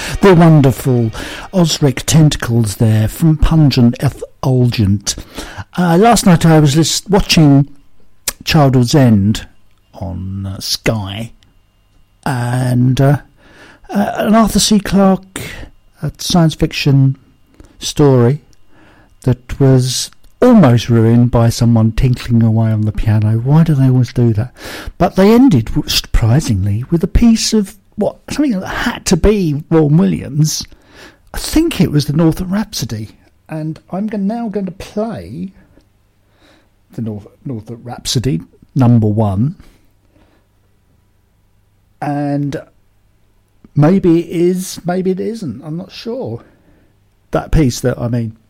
The wonderful Osric Tentacles there from Pungent Effulgent. Last night I was watching Childhood's End on Sky, and an Arthur C. Clarke science fiction story that was almost ruined by someone tinkling away on the piano. Why do they always do that? But they ended, surprisingly, with a piece of something that had to be Vaughan Williams. I think it was the Northern Rhapsody, and I'm now going to play the Northern Rhapsody number 1, and maybe it is, maybe it isn't. I'm not sure. That piece that I mean.